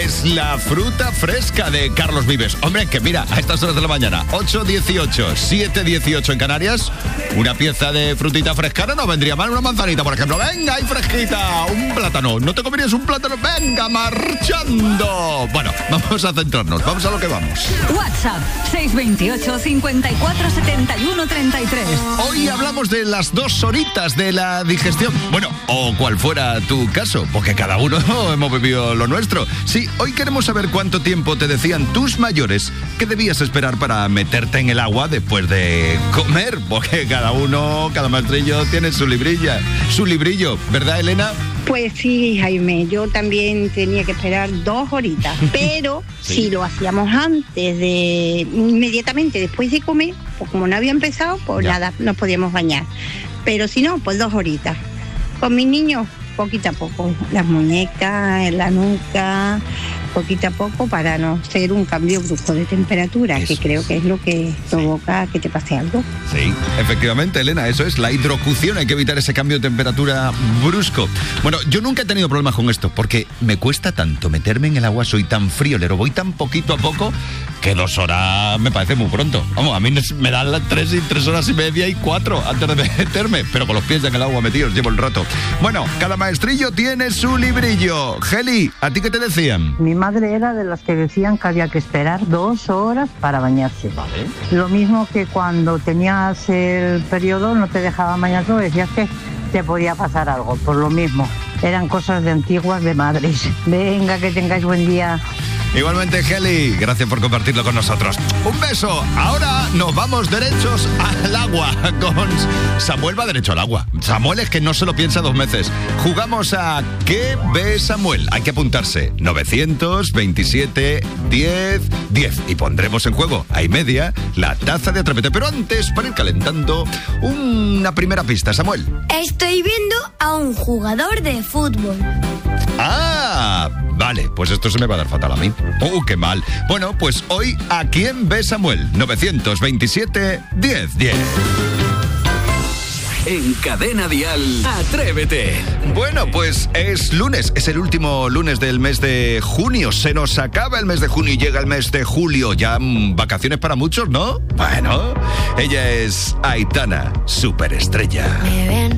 es la fruta fresca de Carlos Vives. Hombre, que mira, a estas horas de la mañana, 8:18, 7:18 en Canarias, una pieza de frutita frescana no vendría mal, una manzanita, por ejemplo. Venga, ahí fresquita, un plátano. ¿No te comerías un plátano? Venga, marchando. Bueno, vamos a centrarnos, vamos a lo que vamos. WhatsApp, 628 54 71 33. Hoy hablamos de las 2 horitas de la digestión. Bueno, o cual fuera tu caso, porque cada uno hemos vivido lo nuestro. Sí, hoy queremos saber cuánto tiempo te decían tus mayores que debías esperar para meterte en el agua después de comer, porque cada maestrillo tiene su librillo, ¿verdad, Elena? Pues sí, Jaime, yo también tenía que esperar 2 horitas, pero sí. Si lo hacíamos inmediatamente después de comer, pues como no había empezado, pues ya. Nada, nos podíamos bañar. Pero si no, pues 2 horitas. Con mis niños, poquito a poco, las muñecas, la nuca, poquito a poco para no ser un cambio brusco de temperatura, eso, que creo que es lo que provoca que te pase algo. Sí, efectivamente, Elena, eso es la hidrocución, hay que evitar ese cambio de temperatura brusco. Bueno, yo nunca he tenido problemas con esto, porque me cuesta tanto meterme en el agua, soy tan friolero, voy tan poquito a poco, que 2 horas me parece muy pronto. Vamos, a mí me dan las 3 horas y media y 4 antes de meterme, pero con los pies en el agua metidos llevo el rato. Bueno, cada maestrillo tiene su librillo. Geli, ¿a ti qué te decían? Mi madre era de las que decían que había que esperar 2 horas para bañarse. Vale. Lo mismo que cuando tenías el periodo no te dejaban bañarte, decías que te podía pasar algo, por lo mismo. Eran cosas de antiguas de madres. Venga, que tengáis buen día. Igualmente, Geli, gracias por compartirlo con nosotros. Un beso. Ahora nos vamos derechos al agua con Samuel. Va derecho al agua. Samuel es que no se lo piensa 2 veces. Jugamos a ¿Qué ve Samuel? Hay que apuntarse. 927 10 10. Y pondremos en juego a y media la taza de Atrévete. Pero antes, para ir calentando, una primera pista, Samuel. Estoy viendo a un jugador de fútbol. ¡Ah! Vale, pues esto se me va a dar fatal a mí. ¡Qué mal! Bueno, pues hoy, ¿a quién ve Samuel? 927 10 10. En Cadena Dial, Atrévete. Bueno, pues es lunes, es el último lunes del mes de junio. Se nos acaba el mes de junio y llega el mes de julio. Ya vacaciones para muchos, ¿no? Bueno, ella es Aitana, superestrella. Me ven